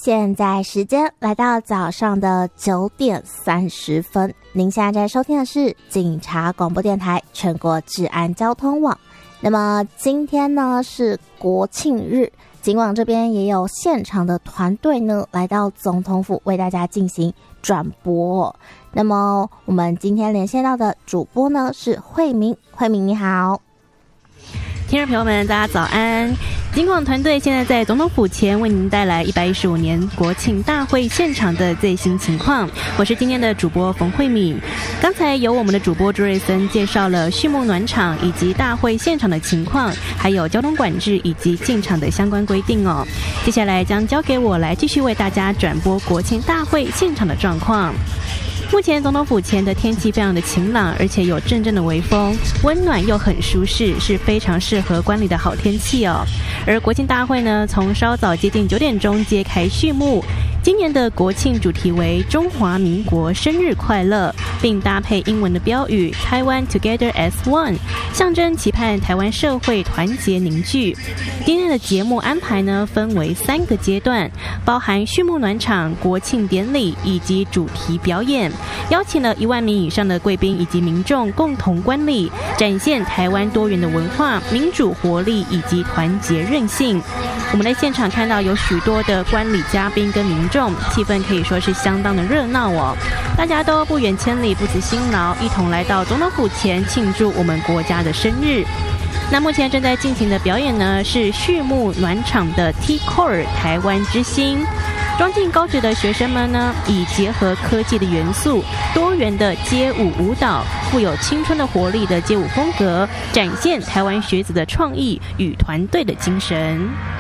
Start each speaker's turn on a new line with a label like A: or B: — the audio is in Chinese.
A: 现在时间来到早上的9点30分，您现在在收听的是警察广播电台全国治安交通网。那么今天呢是国庆日，警网这边也有现场的团队呢来到总统府为大家进行转播。那么我们今天连线到的主播呢是慧明，慧明你好。
B: 听众朋友们大家早安，警广团队现在在总统府前为您带来115年国庆大会现场的最新情况，我是今天的主播冯慧敏。刚才由我们的主播朱瑞森介绍了序幕暖场以及大会现场的情况，还有交通管制以及进场的相关规定哦。接下来将交给我来继续为大家转播国庆大会现场的状况。目前总统府前的天气非常的晴朗，而且有阵阵的微风，温暖又很舒适，是非常适合观礼的好天气哦。而国庆大会呢，从稍早接近9点钟揭开序幕。今年的国庆主题为中华民国生日快乐，并搭配英文的标语 Taiwan Together as One， 象征期盼台湾社会团结凝聚。今天的节目安排呢，分为3个阶段，包含序幕暖场、国庆典礼以及主题表演，邀请了1万名以上的贵宾以及民众共同观礼，展现台湾多元的文化、民主活力以及团结韧性。我们在现场看到有许多的观礼嘉宾跟民众，气氛可以说是相当的热闹哦。大家都不远千里不辞辛劳，一同来到总统府前庆祝我们国家的生日。那目前正在进行的表演呢，是序幕暖场的 T-Core 台湾之星。装进高职的学生们呢，以结合科技的元素、多元的街舞舞蹈、富有青春的活力的街舞风格，展现台湾学子的创意与团队的精神。